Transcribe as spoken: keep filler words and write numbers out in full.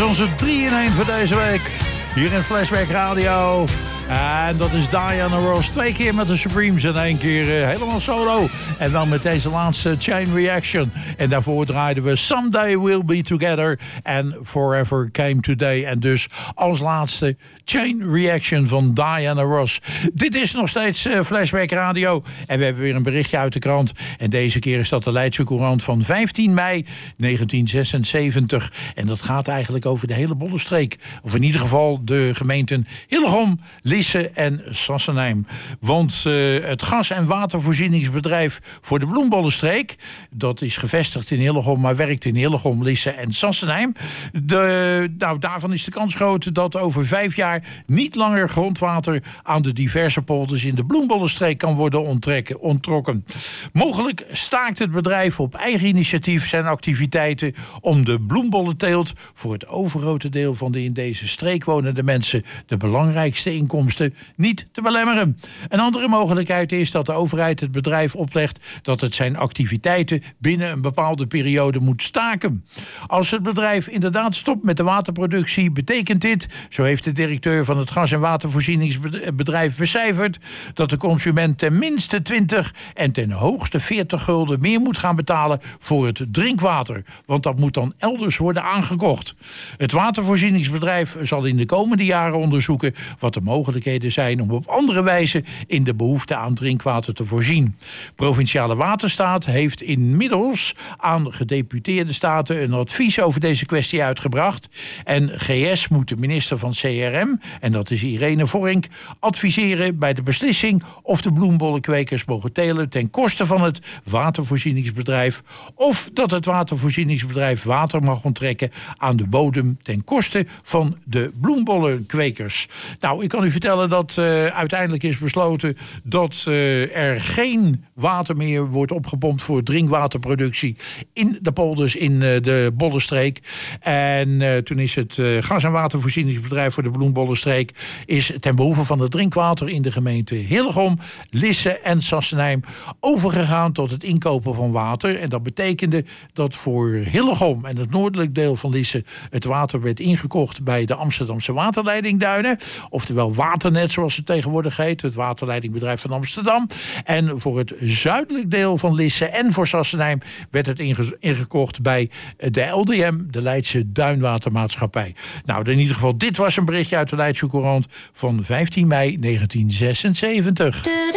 onze drie in één voor deze week. Hier in Flashback Radio. En dat is Diana Ross. Twee keer met de Supremes en één keer uh, helemaal solo. En dan met deze laatste Chain Reaction. En daarvoor draaiden we Someday We'll Be Together. En Forever Came Today. En dus als laatste Chain Reaction van Diana Ross. Dit is nog steeds uh, Flashback Radio. En we hebben weer een berichtje uit de krant. En deze keer is dat de Leidse Courant van vijftien mei negentien zesenzeventig. En dat gaat eigenlijk over de hele Bollenstreek. Of in ieder geval de gemeenten Hillegom, Lisse en Sassenheim. Want uh, het gas- en watervoorzieningsbedrijf voor de Bloembollenstreek, dat is gevestigd in Hillegom, maar werkt in Hillegom, Lisse en Sassenheim. De, nou, daarvan is de kans groot dat over vijf jaar niet langer grondwater aan de diverse polders in de Bloembollenstreek kan worden onttrekken, onttrokken. Mogelijk staakt het bedrijf op eigen initiatief zijn activiteiten om de bloembollenteelt voor het overgrote deel van de in deze streek wonende mensen de belangrijkste inkomsten niet te belemmeren. Een andere mogelijkheid is dat de overheid het bedrijf oplegt dat het zijn activiteiten binnen een bepaalde periode moet staken. Als het bedrijf inderdaad stopt met de waterproductie, betekent dit, zo heeft de directeur van het gas- en watervoorzieningsbedrijf becijferd, dat de consument ten minste twintig en ten hoogste veertig gulden meer moet gaan betalen voor het drinkwater. Want dat moet dan elders worden aangekocht. Het watervoorzieningsbedrijf zal in de komende jaren onderzoeken wat de mogelijkheden zijn om op andere wijze in de behoefte aan drinkwater te voorzien. Provinciale Waterstaat heeft inmiddels aan gedeputeerde staten een advies over deze kwestie uitgebracht. En G S moet de minister van C R M, en dat is Irene Vorink, adviseren bij de beslissing of de bloembollenkwekers mogen telen ten koste van het watervoorzieningsbedrijf, of dat het watervoorzieningsbedrijf water mag onttrekken aan de bodem ten koste van de bloembollenkwekers. Nou, ik kan u vertellen dat uh, uiteindelijk is besloten dat uh, er geen water meer wordt opgepompt voor drinkwaterproductie in de polders in uh, de Bollenstreek. En uh, toen is het uh, gas- en watervoorzieningsbedrijf voor de Bloembollenstreek is ten behoeve van het drinkwater in de gemeente Hillegom, Lisse en Sassenheim overgegaan tot het inkopen van water. En dat betekende dat voor Hillegom en het noordelijk deel van Lisse het water werd ingekocht bij de Amsterdamse waterleidingduinen. Oftewel Waternet, zoals het tegenwoordig heet, het waterleidingbedrijf van Amsterdam. En voor het zuidelijk deel van Lisse en voor Sassenheim werd het inge- ingekocht bij de L D M, de Leidse Duinwatermaatschappij. Nou, in ieder geval, dit was een berichtje uit de Leidse Courant van vijftien mei negentien zesenzeventig.